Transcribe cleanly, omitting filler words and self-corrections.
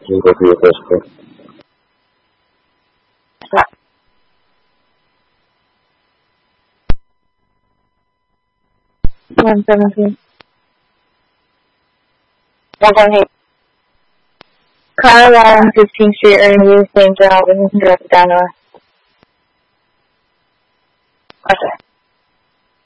You go to your first floor. 117. 117. Car along 15th Street, earning you the same job and you can drive it down north. Okay.